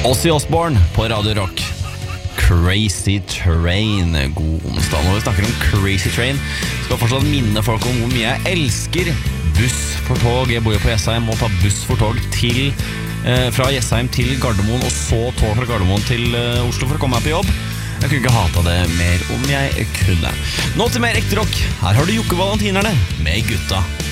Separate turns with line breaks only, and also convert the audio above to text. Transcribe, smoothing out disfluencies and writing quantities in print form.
Ozzy Osbourne på Radio Rock. Crazy Train. God onsdag. Når vi snakker om Crazy Train, skal jeg fortsatt minne folk om hvor mye jeg elsker buss for tog. Jeg bor jo på Jessheim og tar buss for tog til, fra Jessheim til Gardermoen, og så tog fra Gardermoen til Oslo for å komme meg på jobb. Jeg kunne ikke hata det mer om jeg kunne. Nå til mer ekte rock. Her har du Jokke Valentinerne med Gutta.